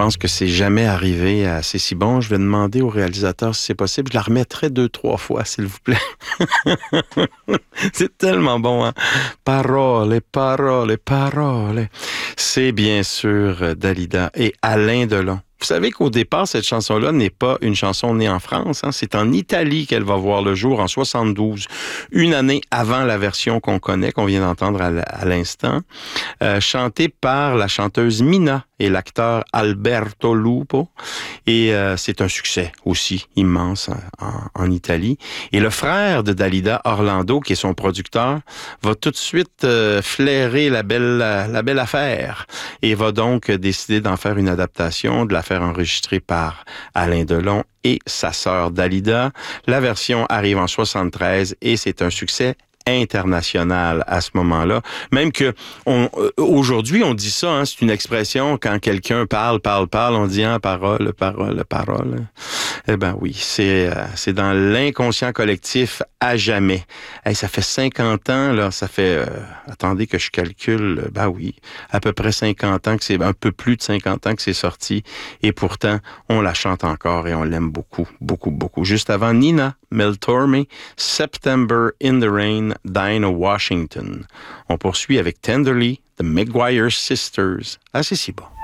pense que c'est jamais arrivé à C'est si bon. Je vais demander au réalisateur si c'est possible. Je la remettrai 2-3 fois, s'il vous plaît. C'est tellement bon, hein? Parole, parole, parole. C'est bien sûr Dalida et Alain Delon. Vous savez qu'au départ, cette chanson-là n'est pas une chanson née en France. Hein? C'est en Italie qu'elle va voir le jour en 72, une année avant la version qu'on connaît, qu'on vient d'entendre à l'instant, chantée par la chanteuse Mina et l'acteur Alberto Lupo. Et c'est un succès aussi immense en Italie. Et le frère de Dalida, Orlando, qui est son producteur, va tout de suite flairer la belle affaire et va donc décider d'en faire une adaptation, de la faire enregistrer par Alain Delon et sa sœur Dalida. La version arrive en 73 et c'est un succès international à ce moment-là. Même que aujourd'hui, on dit ça, hein, c'est une expression quand quelqu'un parle, on dit parole, parole, parole. Eh ben oui, c'est dans l'inconscient collectif à jamais. Hey, ça fait 50 ans, là, ça fait, attendez que je calcule, ben oui, à peu près 50 ans que c'est, un peu plus de 50 ans que c'est sorti, et pourtant, on la chante encore et on l'aime beaucoup, beaucoup, beaucoup. Juste avant, Nina Mel Torme, September in the Rain, Dinah Washington. On poursuit avec Tenderly, The McGuire Sisters. Ah, c'est si bon.